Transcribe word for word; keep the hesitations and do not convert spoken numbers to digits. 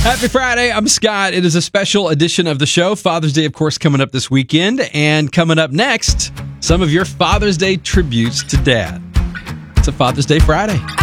Happy Friday. I'm Scott. It is a special edition of the show. Father's Day, of course, coming up this weekend. And coming up next, some of your Father's Day tributes to Dad. It's a Father's Day Friday.